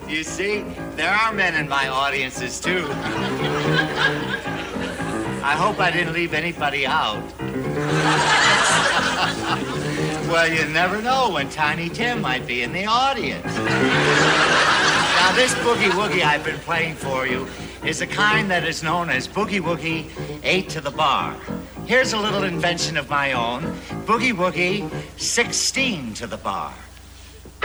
You see, there are men in my audiences, too. I hope I didn't leave anybody out. Well, you never know when Tiny Tim might be in the audience. Now, this boogie woogie I've been playing for you is the kind that is known as Boogie Woogie 8 to the bar. Here's a little invention of my own, Boogie Woogie 16 to the bar.